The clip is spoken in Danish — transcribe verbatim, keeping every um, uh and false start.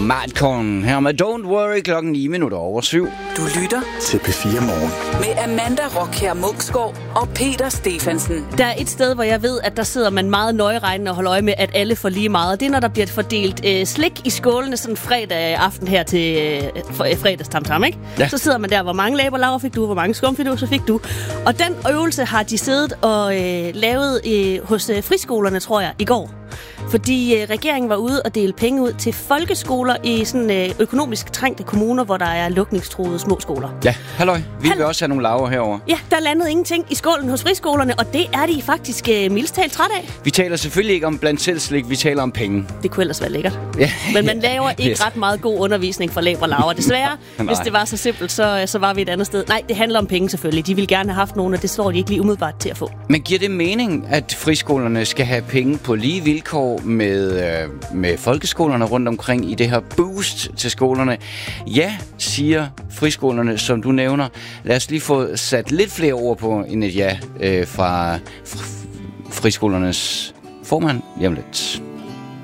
Madcon her med Don't Worry klokken ni minutter over syv. Du lytter til P fire Morgen med Amanda Rockher Muksgaard og Peter Stefansen. Der er et sted, hvor jeg ved, at der sidder man meget nøjeregnende og holder øje med, at alle får lige meget. Det er, når der bliver fordelt øh, slik i skålene sådan fredag aften her til øh, fredagstamtam, ikke? Ja. Så sidder man der, hvor mange laberlaver fik du, hvor mange skumfiduser fik du. Og den øvelse har de siddet og øh, lavet øh, hos øh, friskolerne, tror jeg, i går. Fordi øh, regeringen var ude og dele penge ud til folkeskoler i sådan øh, økonomisk trængte kommuner, hvor der er lukningstruede små skoler. Ja, halløj. Vi Hall- vil også have nogle laver herover. Ja, der landede ingenting i skålen hos friskolerne, og det er de faktisk øh, mildest talt træt af. Vi taler selvfølgelig ikke om blandt selv slik, vi taler om penge. Det kunne ellers være lækkert. Ja. Men man laver ikke Yes. ret meget god undervisning for labre laver. Desværre, hvis det var så simpelt, så, så var vi et andet sted. Nej, det handler om penge selvfølgelig. De ville gerne have haft nogle, og det står de ikke lige umiddelbart til at få. Men giver det mening, at friskolerne skal have penge på lige vilkår med, øh, med folkeskolerne rundt omkring i det her boost til skolerne? Ja, siger friskolerne, som du nævner. Lad os lige få sat lidt flere ord på end et ja øh, fra fr- friskolernes formand. Jamen lidt.